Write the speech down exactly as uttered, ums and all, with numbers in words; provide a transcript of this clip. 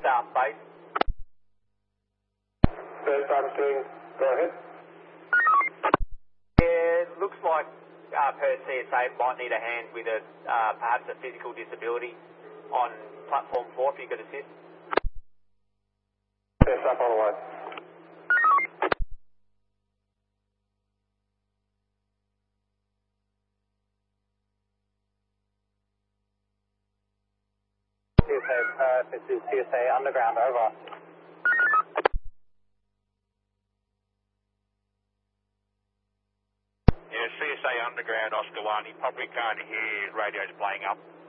South Base. First Armstrong, go ahead. Yeah, it looks like uh, per C S A might need a hand with a uh, perhaps a physical disability on platform four if you could assist. First up on the line. C S A, uh, this is C S A Underground, over. Yeah, C S A Underground, Oscar one. He probably can't hear, radio's playing up.